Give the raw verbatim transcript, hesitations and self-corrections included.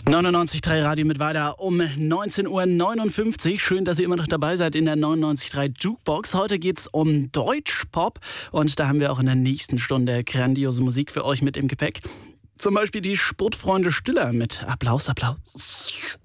neunundneunzig Komma drei Radio mit weiter um neunzehn Uhr neunundfünfzig. Schön, dass ihr immer noch dabei seid in der neunundneunzig Komma drei Jukebox. Heute geht's um Deutschpop und da haben wir auch in der nächsten Stunde grandiose Musik für euch mit im Gepäck. Zum Beispiel die Sportfreunde Stiller mit Applaus, Applaus.